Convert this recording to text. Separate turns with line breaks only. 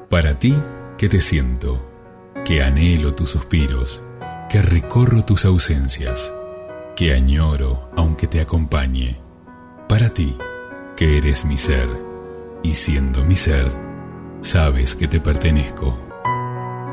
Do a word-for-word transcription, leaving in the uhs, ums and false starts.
Para ti que te siento, que anhelo tus suspiros, que recorro tus ausencias, que añoro aunque te acompañe. Para ti que eres mi ser, y siendo mi ser, sabes que te pertenezco.